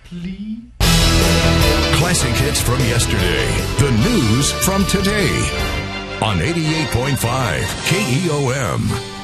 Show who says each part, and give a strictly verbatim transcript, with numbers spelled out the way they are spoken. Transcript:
Speaker 1: Please.
Speaker 2: Classic hits from yesterday. The news from today. On eighty-eight point five K E O M.